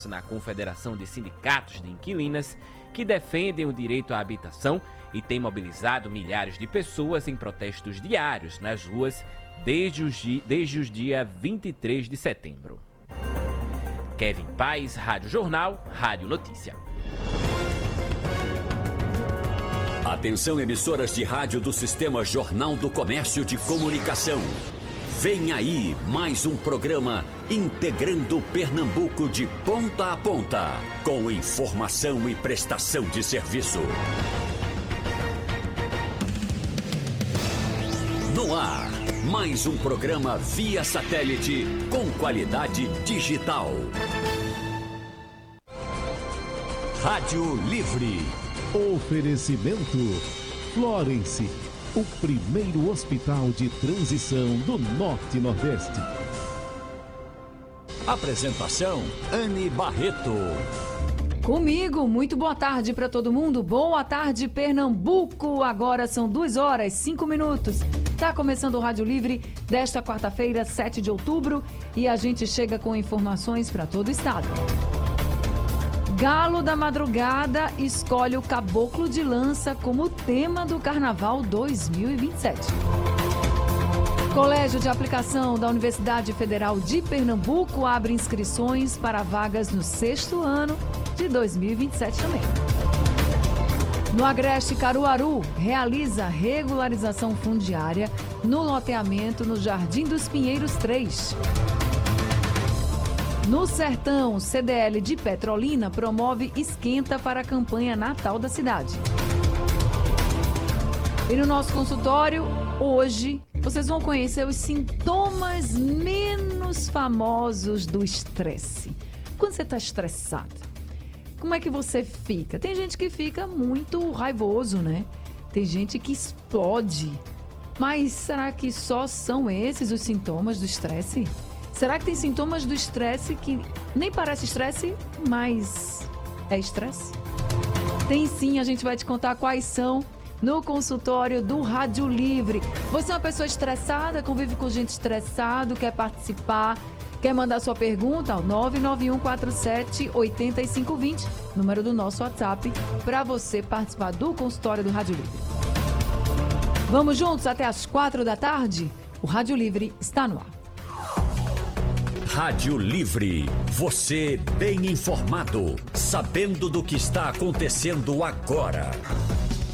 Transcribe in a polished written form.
na Confederação de Sindicatos de Inquilinas, que defendem o direito à habitação e tem mobilizado milhares de pessoas em protestos diários nas ruas desde os dias 23 de setembro. Kevin Paz, Rádio Jornal, Rádio Notícia. Atenção, emissoras de rádio do Sistema Jornal do Comércio de Comunicação. Vem aí mais um programa integrando Pernambuco de ponta a ponta, com informação e prestação de serviço. No ar, mais um programa via satélite com qualidade digital. Rádio Livre. Oferecimento Florence, o primeiro hospital de transição do Norte e Nordeste. Apresentação, Anne Barreto. Comigo, muito boa tarde para todo mundo. Boa tarde, Pernambuco. Agora são 2h05. Tá começando o Rádio Livre desta quarta-feira, 7 de outubro, e a gente chega com informações para todo o estado. Galo da Madrugada escolhe o Caboclo de Lança como tema do Carnaval 2027. Colégio de Aplicação da Universidade Federal de Pernambuco abre inscrições para vagas no 6º ano de 2027 também. No Agreste, Caruaru realiza regularização fundiária no loteamento no Jardim dos Pinheiros 3. No Sertão, CDL de Petrolina promove esquenta para a campanha Natal da cidade. E no nosso consultório, hoje, vocês vão conhecer os sintomas menos famosos do estresse. Quando você está estressado, como é que você fica? Tem gente que fica muito raivoso, né? Tem gente que explode. Mas será que só são esses os sintomas do estresse? Será que tem sintomas do estresse que nem parece estresse, mas é estresse? Tem sim, a gente vai te contar quais são no consultório do Rádio Livre. Você é uma pessoa estressada, convive com gente estressada, quer participar, quer mandar sua pergunta ao 991478520, número do nosso WhatsApp, para você participar do consultório do Rádio Livre. Vamos juntos até às 4 da tarde? O Rádio Livre está no ar. Rádio Livre, você bem informado, sabendo do que está acontecendo agora.